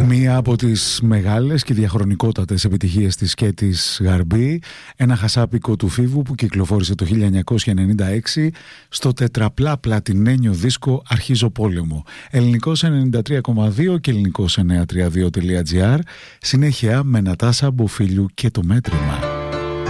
Μία από τις μεγάλες και διαχρονικότατες επιτυχίες της σκέτης Γαρμπή, ένα χασάπικο του Φίβου που κυκλοφόρησε το 1996 στο τετραπλά πλατινένιο δίσκο «Αρχίζω πόλεμο». Ελληνικός 93,2 και ελληνικός 932.gr. Συνέχεια με Νατάσα Μποφίλιου και το μέτρημα.